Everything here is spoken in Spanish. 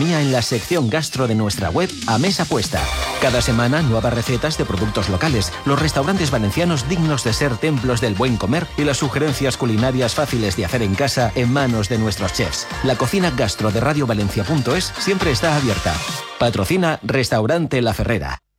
gastronomía en la sección gastro de nuestra web A Mesa Puesta. Cada semana nuevas recetas de productos locales, los restaurantes valencianos dignos de ser templos del buen comer y las sugerencias culinarias fáciles de hacer en casa en manos de nuestros chefs. La cocina gastro de radiovalencia.es siempre está abierta. Patrocina Restaurante La Ferrera.